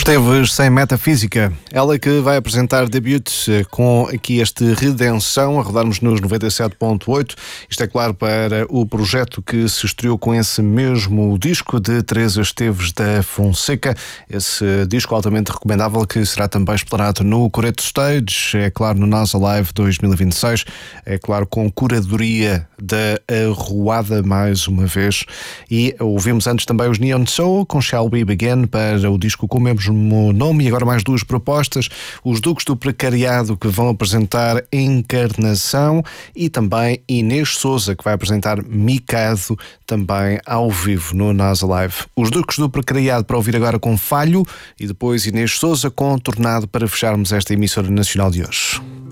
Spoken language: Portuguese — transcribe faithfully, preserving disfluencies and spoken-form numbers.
Esteves sem Metafísica, ela que vai apresentar debut com aqui este Redenção, a rodarmos nos noventa e sete ponto oito. Isto é claro para o projeto que se estreou com esse mesmo disco de Teresa Esteves da Fonseca, esse disco altamente recomendável que será também explorado no Coreto Stage, é claro no NASA Live dois mil e vinte e seis, é claro com curadoria da Arruada mais uma vez. E ouvimos antes também os Neon Soul com Shall We Begin para o disco com o mesmo nome, e agora mais duas propostas, os Duques do Precariado que vão apresentar Encarnação e também Inês Souza que vai apresentar Mikado também ao vivo no NASA Live. Os Duques do Precariado para ouvir agora com Falho e depois Inês Souza com Tornado para fecharmos esta emissora nacional de hoje.